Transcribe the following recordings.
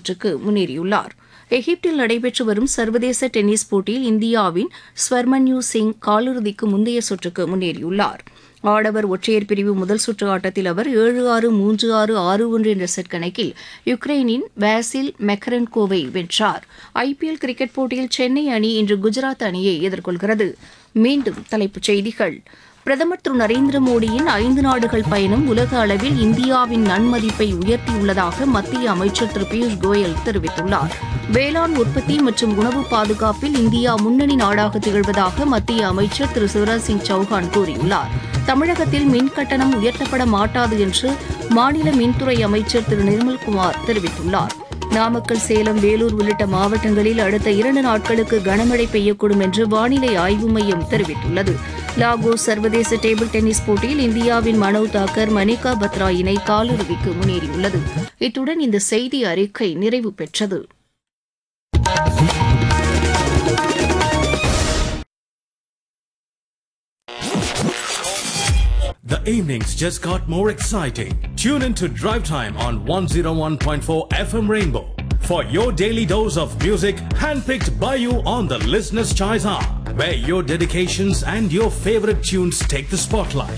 சுற்றுக்கு முன்னேறியுள்ளார். எகிப்தில் நடைபெற்று வரும் சர்வதேச டென்னிஸ் போட்டியில் இந்தியாவின் ஸ்வர்மன்யூ சிங் காலிறுதிக்கு முந்தைய சுற்றுக்கு முன்னேறியுள்ளார். ஆடவர் ஒற்றையர் பிரிவு முதல் சுற்று ஆட்டத்தில் அவர் 7-6, 3-6, 6-1 என்ற செட் கணக்கில் யுக்ரைனின் வாசில் மெக்கரன்கோவை வென்றார். ஐபிஎல் கிரிக்கெட் போட்டியில் சென்னை அணி இன்று குஜராத் அணியை எதிர்கொள்கிறது. மீண்டும் தலைப்புச் செய்திகள். பிரதமர் திரு நரேந்திர மோடியின் 5 நாடுகள் பயணம் உலக அளவில் இந்தியாவின் நன்மதிப்பை உயர்த்தியுள்ளதாக மத்திய அமைச்சர் திரு பியூஷ் கோயல் தெரிவித்துள்ளார். வேளாண் உற்பத்தி மற்றும் உணவு பாதுகாப்பில் இந்தியா முன்னணி நாடாக திகழ்வதாக மத்திய அமைச்சர் திரு சிவராஜ் சிங் சௌஹான் கூறியுள்ளார். தமிழகத்தில் மின் கட்டணம் உயர்த்தப்பட மாட்டாது என்று மாநில மின்துறை அமைச்சர் திரு நிர்மல்குமார் தெரிவித்துள்ளார். நாமக்கல், சேலம், வேலூர் உள்ளிட்ட மாவட்டங்களில் அடுத்த 2 நாட்களுக்கு கனமழை பெய்யக்கூடும் என்று வானிலை ஆய்வு மையம் தெரிவித்துள்ளது. லாகோஸ் சர்வதேச டேபிள் டென்னிஸ் போட்டியில் இந்தியாவின் மனோவ் தாக்கர், மணிகா பத்ரா இணை காலிறுதிக்கு முன்னேறியுள்ளது. இத்துடன் இந்த செய்தி அறிக்கை நிறைவு பெற்றது. The evenings just got more exciting. Tune in to Drive Time on 101.4 FM Rainbow for your daily dose of music handpicked by you on the Listener's Choice Hour, where your dedications and your favorite tunes take the spotlight.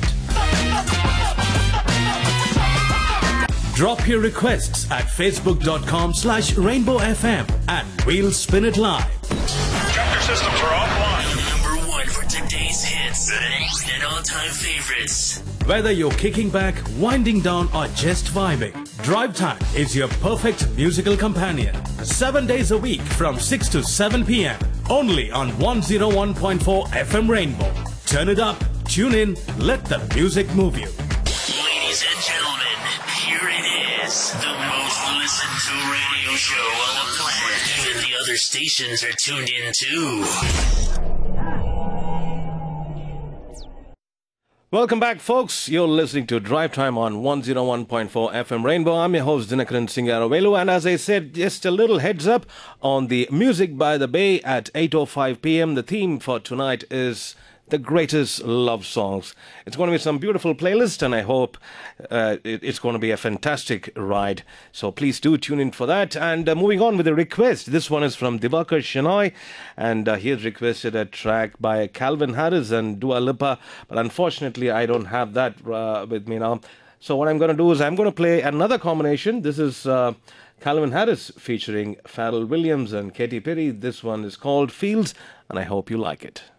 Drop your requests at facebook.com/rainbowfm and we'll spin it live. Chapter systems are offline. Number 1 for today's hits and all-time favorites. Whether you're kicking back, winding down, or just vibing, Drive Time is your perfect musical companion. 7 days a week from 6 to 7 p.m. Only on 101.4 FM Rainbow. Turn it up, tune in, let the music move you. Ladies and gentlemen, here it is. The most listened to radio show on the planet. Even the other stations are tuned in too. Welcome back, folks. You're listening to Drive Time on 101.4 FM Rainbow. I'm your host, Dinakaran Singaravelu. And as I said, just a little heads up on the Music by the Bay at 8:05 p.m. The theme for tonight is the greatest love songs. It's going to be some beautiful playlist, and I hope it's going to be a fantastic ride. So please do tune in for that. And moving on with the request. This one is from Divakar Shenoy, and he has requested a track by Calvin Harris and Dua Lipa, but unfortunately I don't have that with me now. So what I'm going to do is I'm going to play another combination. This is Calvin Harris featuring Pharrell Williams and Katy Perry. This one is called Fields, and I hope you like it.